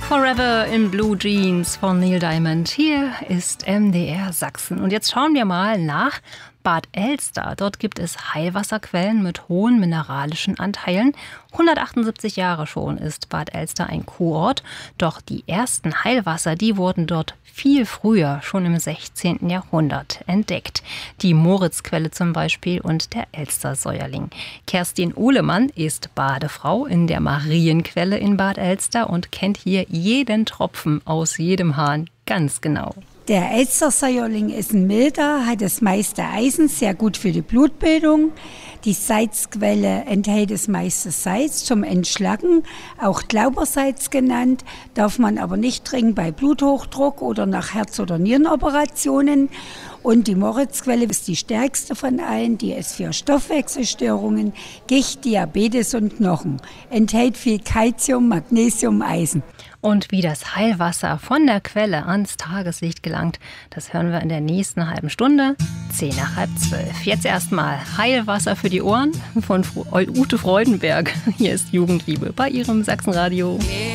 Forever in Blue Jeans von Neil Diamond. Hier ist MDR Sachsen. Und jetzt schauen wir mal nach Bad Elster. Dort gibt es Heilwasserquellen mit hohen mineralischen Anteilen. 178 Jahre schon ist Bad Elster ein Kurort. Doch die ersten Heilwasser, die wurden dort viel früher, schon im 16. Jahrhundert, entdeckt. Die Moritzquelle zum Beispiel und der Elstersäuerling. Kerstin Uhlemann ist Badefrau in der Marienquelle in Bad Elster und kennt hier jeden Tropfen aus jedem Hahn ganz genau. Der Elstersäuerling ist ein milder, hat das meiste Eisen, sehr gut für die Blutbildung. Die Salzquelle enthält das meiste Salz zum Entschlacken, auch Glaubersalz genannt, darf man aber nicht trinken bei Bluthochdruck oder nach Herz- oder Nierenoperationen. Und die Moritzquelle ist die stärkste von allen, die ist für Stoffwechselstörungen, Gicht, Diabetes und Knochen. Enthält viel Calcium, Magnesium, Eisen. Und wie das Heilwasser von der Quelle ans Tageslicht gelangt, das hören wir in der nächsten halben Stunde, 11:10. Jetzt erstmal Heilwasser für die Ohren von Ute Freudenberg. Hier ist Jugendliebe bei ihrem Sachsenradio.